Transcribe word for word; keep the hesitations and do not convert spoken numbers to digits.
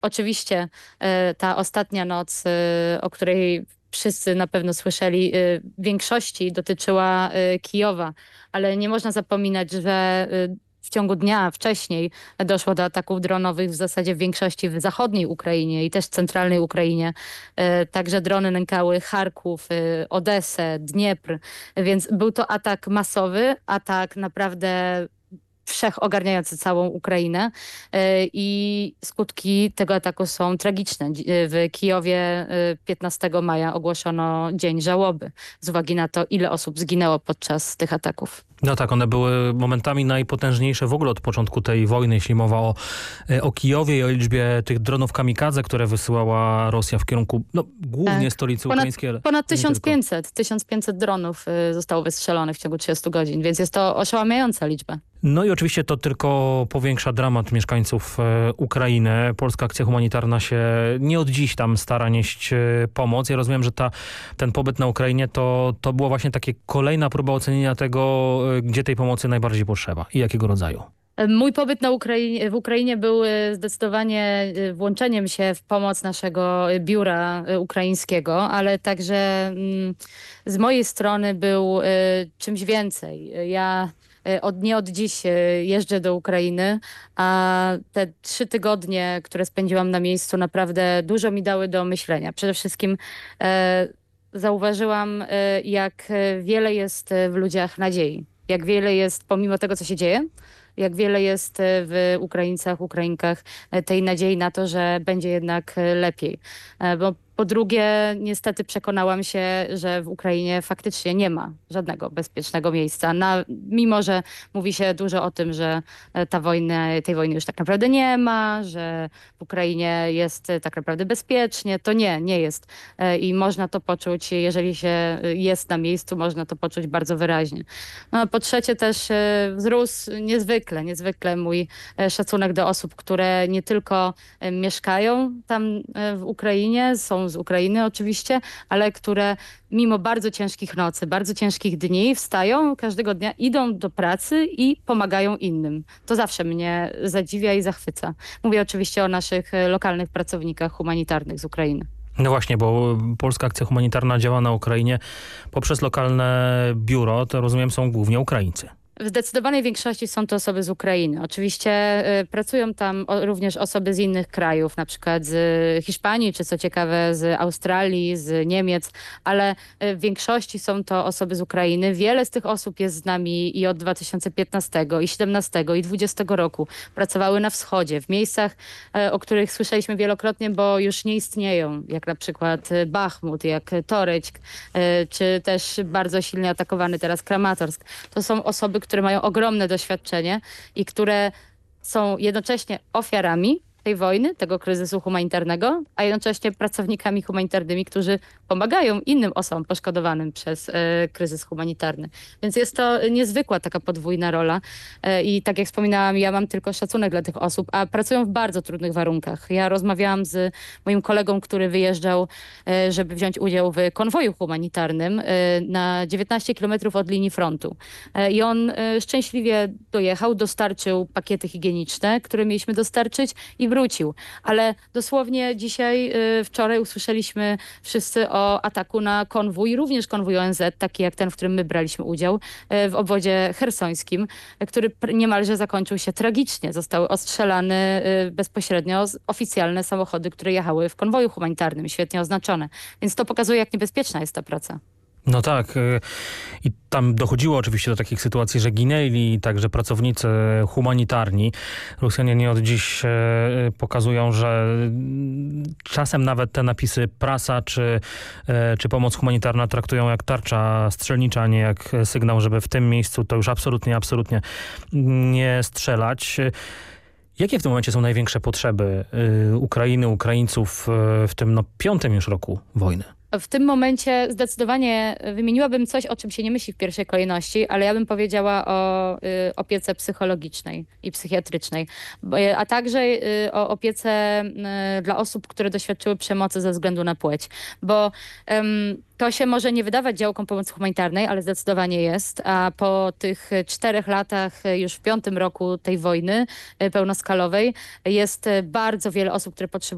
Oczywiście e, ta ostatnia noc, e, o której wszyscy na pewno słyszeli, e, w większości dotyczyła e, Kijowa, ale nie można zapominać, że e, w ciągu dnia wcześniej doszło do ataków dronowych w zasadzie w większości w zachodniej Ukrainie i też centralnej Ukrainie. E, Także drony nękały Charków, e, Odessę, Dniepr, więc był to atak masowy, atak naprawdę wszechogarniający całą Ukrainę e, i skutki tego ataku są tragiczne. Dzi- W Kijowie e, piętnastego maja ogłoszono dzień żałoby z uwagi na to, ile osób zginęło podczas tych ataków. No tak, one były momentami najpotężniejsze w ogóle od początku tej wojny, jeśli mowa o, e, o Kijowie i o liczbie tych dronów kamikadze, które wysyłała Rosja w kierunku no, głównie Tak. stolicy Ponad, ukraińskiej, ale ponad ale nie tylko. tysiąc pięćset, tysiąc pięćset dronów y, zostało wystrzelonych w ciągu trzydziestu godzin, więc jest to oszałamiająca liczba. No i oczywiście to tylko powiększa dramat mieszkańców e, Ukrainy. Polska Akcja Humanitarna się nie od dziś tam stara nieść e, pomoc. Ja rozumiem, że ta, ten pobyt na Ukrainie to, to była właśnie takie kolejna próba ocenienia tego, e, gdzie tej pomocy najbardziej potrzeba i jakiego rodzaju. Mój pobyt na Ukrainie, w Ukrainie był y, zdecydowanie y, włączeniem się w pomoc naszego y, biura y, ukraińskiego, ale także mm, z mojej strony był y, czymś więcej. Ja y, od, nie od dziś y, jeżdżę do Ukrainy, a te trzy tygodnie, które spędziłam na miejscu, naprawdę dużo mi dały do myślenia. Przede wszystkim e, zauważyłam, e, jak e, wiele jest e, w ludziach nadziei. Jak wiele jest, pomimo tego, co się dzieje, jak wiele jest e, w Ukraińcach, Ukrainkach e, tej nadziei na to, że będzie jednak e, lepiej. E, Bo po drugie, niestety przekonałam się, że w Ukrainie faktycznie nie ma żadnego bezpiecznego miejsca. Na, mimo, że mówi się dużo o tym, że e, ta wojna, tej wojny już tak naprawdę nie ma, że w Ukrainie jest e, tak naprawdę bezpiecznie, to nie, nie jest. E, I można to poczuć, jeżeli się e, jest na miejscu, można to poczuć bardzo wyraźnie. No, a po trzecie też e, wzrósł niezwykle, niezwykle mój e, szacunek do osób, które nie tylko e, mieszkają tam e, w Ukrainie, są z Ukrainy oczywiście, ale które mimo bardzo ciężkich nocy, bardzo ciężkich dni wstają każdego dnia, idą do pracy i pomagają innym. To zawsze mnie zadziwia i zachwyca. Mówię oczywiście o naszych e, lokalnych pracownikach humanitarnych z Ukrainy. No właśnie, bo Polska Akcja Humanitarna działa na Ukrainie poprzez lokalne biuro, to rozumiem są głównie Ukraińcy. W zdecydowanej większości są to osoby z Ukrainy. Oczywiście y, pracują tam o, również osoby z innych krajów, na przykład z Hiszpanii, czy co ciekawe z Australii, z Niemiec, ale y, w większości są to osoby z Ukrainy. Wiele z tych osób jest z nami i od dwa tysiące piętnastego, i siedemnastego, i dwudziestego roku. Pracowały na wschodzie, w miejscach, y, o których słyszeliśmy wielokrotnie, bo już nie istnieją, jak na przykład y, Bachmut, jak Torećk, y, czy też bardzo silnie atakowany teraz Kramatorsk. To są osoby, które mają ogromne doświadczenie i które są jednocześnie ofiarami tej wojny, tego kryzysu humanitarnego, a jednocześnie pracownikami humanitarnymi, którzy pomagają innym osobom poszkodowanym przez e, kryzys humanitarny. Więc jest to niezwykła taka podwójna rola e, i tak jak wspominałam, ja mam tylko szacunek dla tych osób, a pracują w bardzo trudnych warunkach. Ja rozmawiałam z moim kolegą, który wyjeżdżał, e, żeby wziąć udział w konwoju humanitarnym e, na dziewiętnaście kilometrów od linii frontu. E, I on e, szczęśliwie dojechał, dostarczył pakiety higieniczne, które mieliśmy dostarczyć i wrócił. Ale dosłownie dzisiaj, y, wczoraj usłyszeliśmy wszyscy o ataku na konwój, również konwój O N Z, taki jak ten, w którym my braliśmy udział, y, w obwodzie chersońskim, y, który pr- niemalże zakończył się tragicznie. Zostały ostrzelane y, bezpośrednio z- oficjalne samochody, które jechały w konwoju humanitarnym, świetnie oznaczone. Więc to pokazuje, jak niebezpieczna jest ta praca. No tak. y, I tam dochodziło oczywiście do takich sytuacji, że ginęli także pracownicy humanitarni. Rosjanie nie od dziś y, pokazują, że mm, czasem nawet te napisy prasa czy, y, czy pomoc humanitarna traktują jak tarcza strzelnicza, a nie jak sygnał, żeby w tym miejscu to już absolutnie, absolutnie nie strzelać. Jakie w tym momencie są największe potrzeby y, Ukrainy, Ukraińców y, w tym no, piątym już roku wojny? W tym momencie zdecydowanie wymieniłabym coś, o czym się nie myśli w pierwszej kolejności, ale ja bym powiedziała o y, opiece psychologicznej i psychiatrycznej, Bo, y, a także y, o opiece y, dla osób, które doświadczyły przemocy ze względu na płeć. Bo ym, to się może nie wydawać działką pomocy humanitarnej, ale zdecydowanie jest. A po tych czterech latach, y, już w piątym roku tej wojny y, pełnoskalowej, jest y, bardzo wiele osób, które potrzebują